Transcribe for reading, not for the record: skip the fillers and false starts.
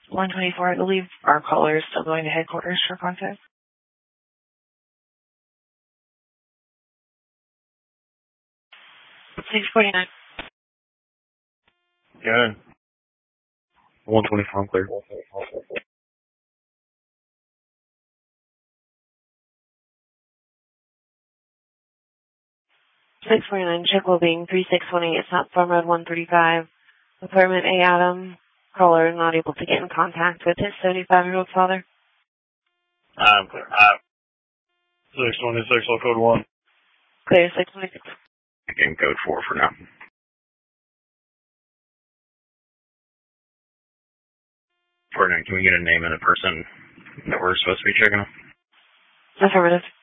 124, I believe our caller is still going to headquarters for contact. 649. Yeah. 124, I'm clear. 649, check well being 3618, it's not Farm Road 135. Apartment A Adam, caller not able to get in contact with his 75-year-old father. I'm clear. 626, all code 1. Clear, 626. Again, code 4 for now. Can we get a name and a person that we're supposed to be checking on? Affirmative.